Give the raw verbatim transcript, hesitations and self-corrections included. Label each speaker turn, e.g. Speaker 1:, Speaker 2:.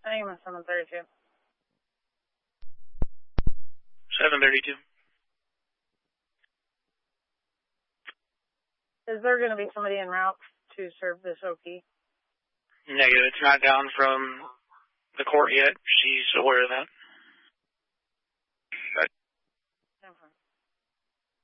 Speaker 1: I am a seven thirty-two.
Speaker 2: seven thirty-two.
Speaker 1: Is there going to be somebody en route to serve this O P?
Speaker 2: Negative. It's not down from the court yet. She's aware of that.